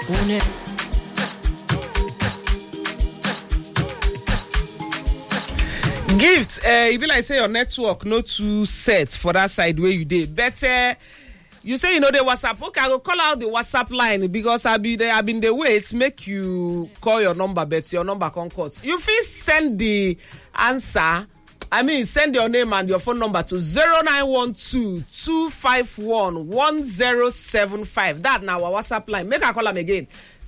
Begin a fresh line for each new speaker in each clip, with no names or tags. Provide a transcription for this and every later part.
Gift, e be like say your network no too set for that side where you dey. But you say you know the WhatsApp. Okay, I go call out the WhatsApp line because I been the wait make you call your number, but your number can't cut. You fit send the answer. I mean, send your name and your phone number to 0912-251-1075. That now our WhatsApp line. Make I call them again.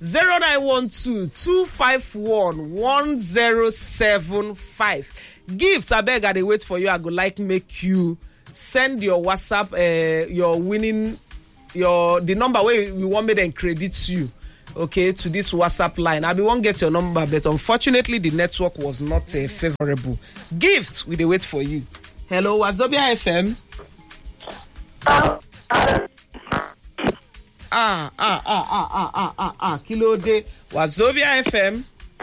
0912-251-1075. Gifts, I beg, I dey wait for you. I go like make you send your WhatsApp, your winning, the number where you want me then credit you, okay, to this WhatsApp line. I won't get your number, but unfortunately the network was not favorable. Gifts, we dey wait for you. Hello, Wazobia FM. Kilo de Wazobia FM.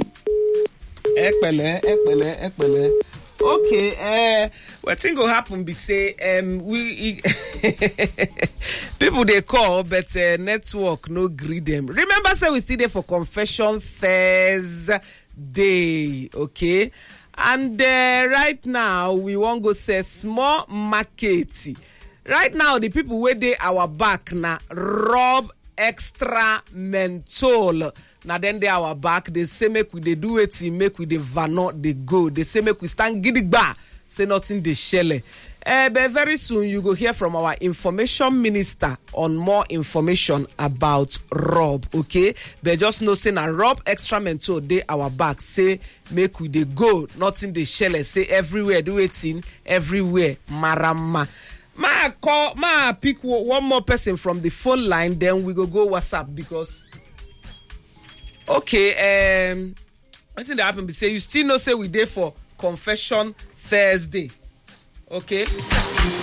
Ekpele. Okay, what thing go happen be say we people they call but network no greet them. Remember say we still there for Confession Thursday, okay? And right now we want go say small market. Right now the people where they our back na Rob Extra Menthol. Now then they our back. They say make we they do it, make we they vano they go. They say make we stand gidigba. Say nothing they shell. But very soon you go hear from our information minister on more information about Rob. Okay, but just know say na Rob Extra Menthol they our back. Say make we they go. Nothing they shell. Say everywhere do it in everywhere. Marama. Ma pick one more person from the phone line, then we go WhatsApp because okay, what's in the happen? Be say you still know say we there for Confession Thursday, okay?